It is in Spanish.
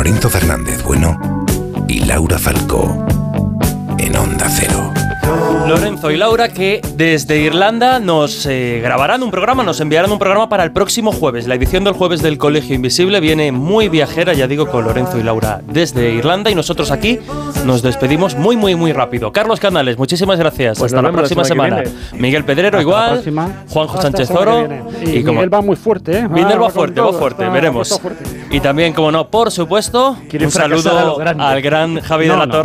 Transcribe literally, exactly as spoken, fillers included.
Lorenzo Fernández Bueno y Laura Falcó en Onda Cero. Lorenzo y Laura, que desde Irlanda nos eh, grabarán un programa, nos enviarán un programa para el próximo jueves. La edición del jueves del Colegio Invisible viene muy viajera, ya digo, con Lorenzo y Laura desde Irlanda, y nosotros aquí nos despedimos muy, muy, muy rápido. Carlos Canales, muchísimas gracias. Pues hasta la próxima la semana. semana. Miguel Pedrero, hasta igual. Juanjo hasta Sánchez Oro. Y, y, y como Miguel va muy fuerte, ¿eh? Miguel va, va fuerte, todo, va fuerte, está, veremos. está fuerte. Y también, como no, por supuesto, un saludo al gran Javi no, de la Torre.